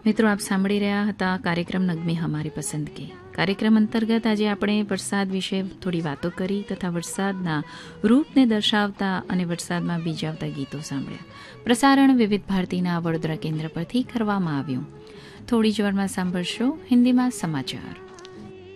મિત્રો, આપ સાંભળી રહ્યા હતા કાર્યક્રમ નગમે હમારી પસંદગી. કાર્યક્રમ અંતર્ગત આજે આપણે વરસાદ વિશે થોડી વાતો કરી તથા વરસાદના રૂપને દર્શાવતા અને વરસાદમાં બીજાવતા ગીતો સાંભળ્યા. પ્રસારણ વિવિધ ભારતીના વડોદરા કેન્દ્ર પરથી કરવામાં આવ્યું. થોડી જ વારમાં સાંભળશો હિન્દીમાં સમાચાર.